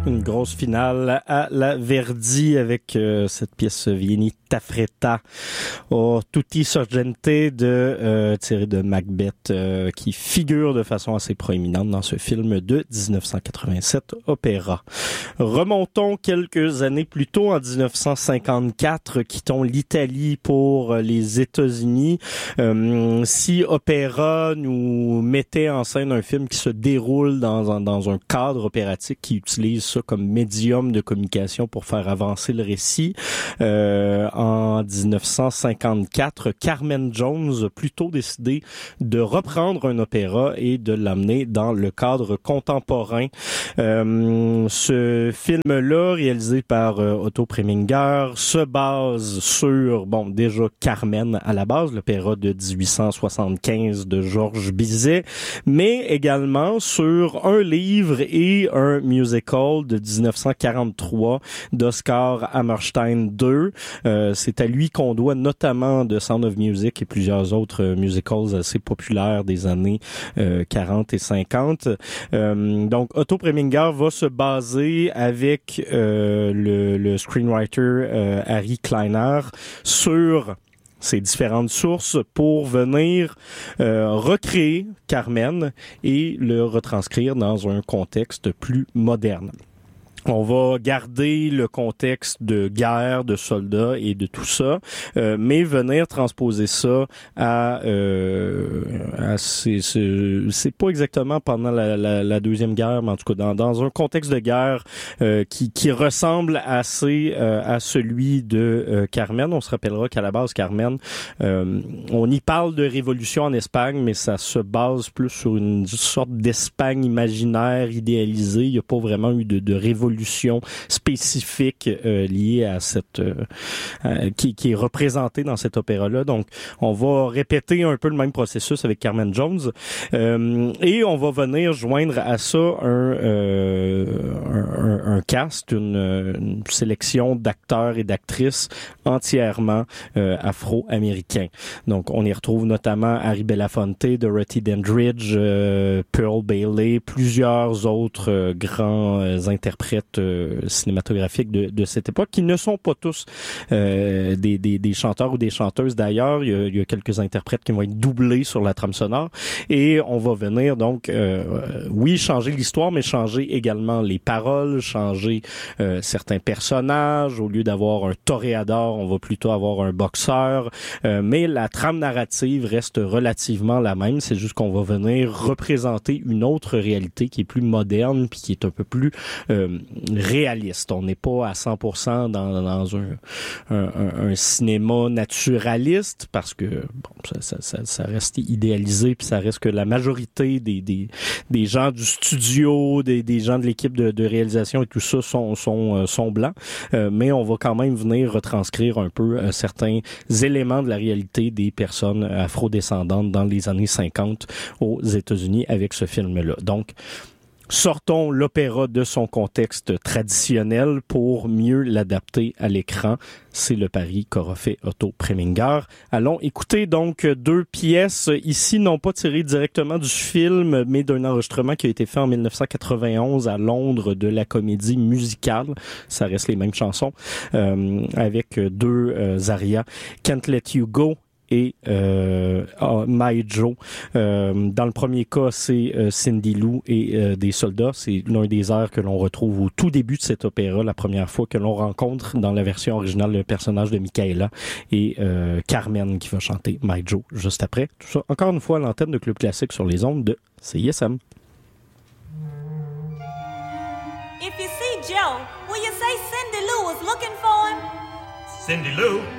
Une grosse finale à la Verdi avec cette pièce Vieni Taffretta o Tutti Sorgente tirée de Macbeth qui figure de façon assez proéminente dans ce film de 1987 opéra. Remontons quelques années plus tôt en 1954, quittons l'Italie pour les États-Unis. Si opéra nous mettait en scène un film qui se déroule dans un cadre opératique qui utilise ça comme médium de communication pour faire avancer le récit. En 1954, Carmen Jones a plutôt décidé de reprendre un opéra et de l'amener dans le cadre contemporain. Ce film-là, réalisé par Otto Preminger, se base sur, déjà Carmen à la base, l'opéra de 1875 de Georges Bizet, mais également sur un livre et un musical de 1943 d'Oscar Hammerstein II. C'est à lui qu'on doit notamment The Sound of Music et plusieurs autres musicals assez populaires des années 40 et 50. Donc Otto Preminger va se baser avec le screenwriter Harry Kleiner sur ces différentes sources pour venir recréer Carmen et le retranscrire dans un contexte plus moderne. On va garder le contexte de guerre, de soldats et de tout ça, mais venir transposer ça à c'est pas exactement pendant la Deuxième Guerre, mais en tout cas dans un contexte de guerre qui ressemble assez à celui de Carmen. On se rappellera qu'à la base Carmen, on y parle de révolution en Espagne, mais ça se base plus sur une sorte d'Espagne imaginaire idéalisée. Il n'y a pas vraiment eu de révolution spécifique liée à cette qui est représentée dans cet opéra-là. Donc, on va répéter un peu le même processus avec Carmen Jones et on va venir joindre à ça un cast, une sélection d'acteurs et d'actrices entièrement afro-américains. Donc, on y retrouve notamment Harry Belafonte, Dorothy Dandridge, Pearl Bailey, plusieurs autres grands interprètes cinématographiques de cette époque, qui ne sont pas tous des chanteurs ou des chanteuses d'ailleurs. Il y a quelques interprètes qui vont être doublés sur la trame sonore. Et on va venir donc, changer l'histoire, mais changer également les paroles, changer certains personnages. Au lieu d'avoir un toréador, on va plutôt avoir un boxeur. Mais la trame narrative reste relativement la même. C'est juste qu'on va venir représenter une autre réalité qui est plus moderne puis qui est un peu plus réaliste. On n'est pas à 100% dans un cinéma naturaliste parce que ça reste idéalisé puis ça reste que la majorité des gens du studio, des gens de l'équipe de réalisation et tout ça sont blancs. Mais on va quand même venir retranscrire un peu certains éléments de la réalité des personnes afrodescendantes dans les années 50 aux États-Unis avec ce film-là. Donc, sortons l'opéra de son contexte traditionnel pour mieux l'adapter à l'écran. C'est le pari qu'aura fait Otto Preminger. Allons écouter donc deux pièces, ici non pas tirées directement du film, mais d'un enregistrement qui a été fait en 1991 à Londres de la comédie musicale. Ça reste les mêmes chansons, avec deux arias. Can't Let You Go et My Joe. Dans le premier cas, c'est Cindy Lou et des soldats. C'est l'un des airs que l'on retrouve au tout début de cet opéra, la première fois que l'on rencontre dans la version originale le personnage de Michaela et Carmen qui va chanter My Joe juste après. Tout ça, encore une fois, à l'antenne de Club Classique sur les ondes de CISM. If you see Joe, will you say Cindy Lou is looking for him? Cindy Lou?